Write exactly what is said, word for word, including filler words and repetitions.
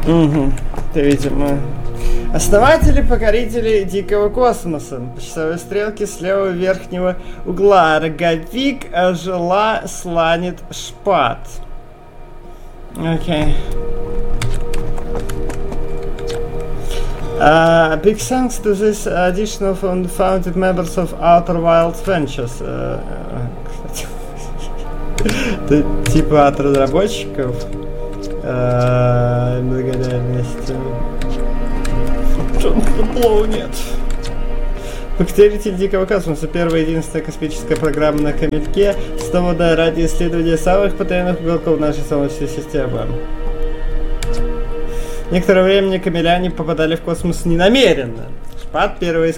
Угу. Ты, видимо... Основатели-покорители дикого космоса. По часовой стрелке с левого верхнего угла. Роговик, ожила, сланет, шпат. Окей. Uh, big thanks to this additional founded members of Outer Wilds Ventures. Uh, uh, типа от разработчиков. Uh, благодарность. Футлоу нет. Покоритель дикого космоса. Первая и единственная космическая программа на Камельке, созданная ради исследования самых потаенных уголков нашей Солнечной системы. Некоторое время камеляне попадали в космос ненамеренно. Шпат, первый